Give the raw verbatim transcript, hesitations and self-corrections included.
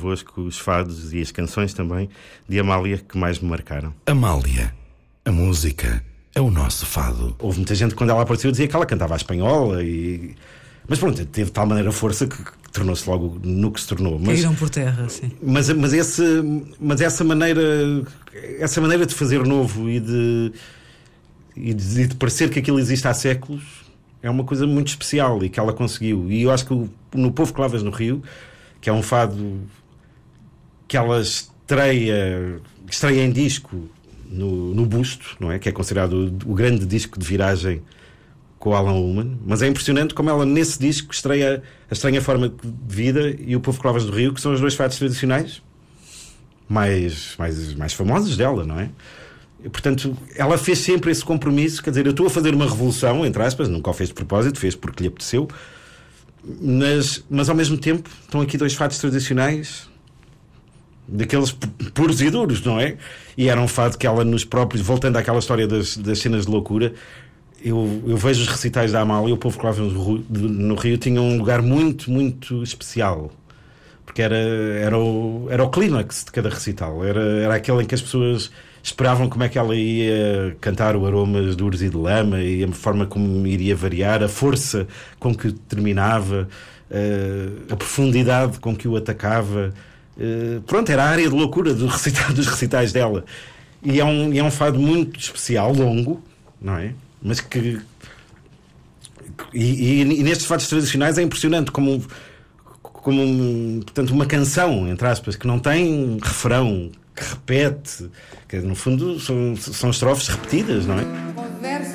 convosco os fados e as canções também de Amália que mais me marcaram. Amália, a música é o nosso fado. Houve muita gente, quando ela apareceu, dizia que ela cantava a espanhola e... Mas pronto, teve de tal maneira força que, que tornou-se logo no que se tornou. Mas, caíram por terra, sim. Mas, mas, esse, mas essa maneira essa maneira de fazer novo e de, e de, e de parecer que aquilo existe há séculos é uma coisa muito especial e que ela conseguiu. E eu acho que o, no Povo que Lavas no Rio, que é um fado que ela estreia, estreia em disco no, no Busto, não é? Que é considerado o, o grande disco de viragem com o Alan Ullman, mas é impressionante como ela nesse disco estreia A Estranha Forma de Vida e O Povo que Lavas do Rio, que são os dois fados tradicionais mais, mais, mais famosos dela, não é? E, portanto, ela fez sempre esse compromisso, quer dizer, eu estou a fazer uma revolução, entre aspas, nunca o fez de propósito, fez porque lhe apeteceu, mas, mas ao mesmo tempo estão aqui dois fados tradicionais daqueles puros e duros, não é? E era um fado que ela nos próprios, voltando àquela história das, das cenas de loucura, Eu, eu vejo os recitais da Amália e O Povo que Lava no Rio tinha um lugar muito, muito especial, porque era, era, o, era o clímax de cada recital, era, era aquele em que as pessoas esperavam como é que ela ia cantar o Aromas Duros e de Lama e a forma como iria variar, a força com que terminava, a, a profundidade com que o atacava. Pronto, era a área de loucura do recital, dos recitais dela. E é um, e é um fado muito especial, longo, não é? Mas que e, e, e nestes fados tradicionais é impressionante como, como portanto, uma canção, entre aspas, que não tem refrão, que repete, que no fundo são, são estrofes repetidas, não é?